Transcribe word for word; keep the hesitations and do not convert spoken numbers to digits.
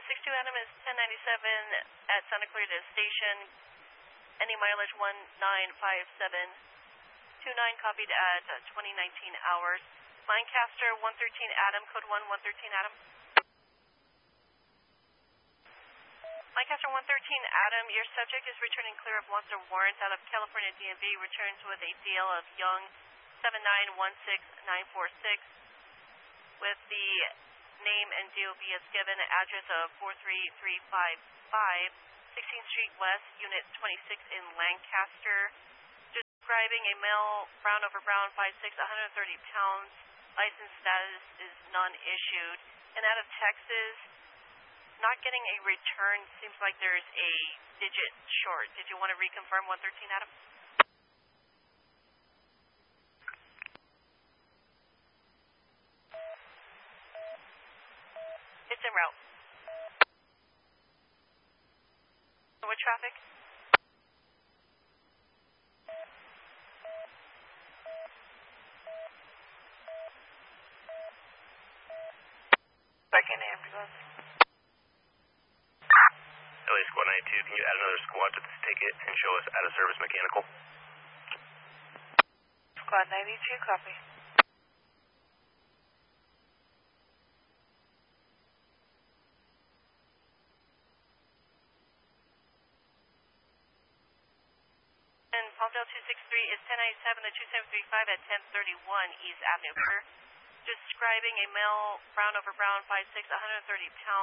six two Adam is ten ninety-seven at Santa Clarita Station. Any mileage one nine five seven two nine, copied at uh, twenty nineteen hours. Lancaster one thirteen Adam, code one one thirteen Adam. Lancaster one thirteen Adam, your subject is returning clear of wants or warrants out of California D M V. Returns with a D L of Young seven nine one six nine four six with the name and D O B as given, address of four three three five five, sixteenth Street West, Unit twenty-six in Lancaster. Describing a male, brown over brown, five six, one hundred thirty pounds. License status is non-issued. And out of Texas, not getting a return. Seems like there's a digit short. Did you want to reconfirm one thirteen, Adam? It's en route. What traffic? Second ambulance. L A Squad ninety-two, can you add another squad to this ticket and show us out of service mechanical? Squad ninety-two, copy. And Palmdale two six three is ten ninety-seven to two seven three five at ten thirty-one East Avenue. Describing a male, brown over brown, five six, one hundred thirty pounds.